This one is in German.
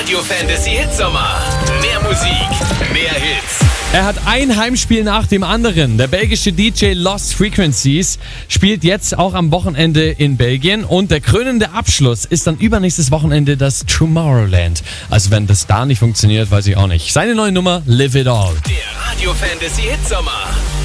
Radio Fantasy Hitsommer. Mehr Musik, mehr Hits. Er hat ein Heimspiel nach dem anderen. Der belgische DJ Lost Frequencies spielt jetzt auch am Wochenende in Belgien. Und der krönende Abschluss ist dann übernächstes Wochenende das Tomorrowland. Also wenn das da nicht funktioniert, weiß ich auch nicht. Seine neue Nummer, Live It All. Der Radio Fantasy Hitsommer.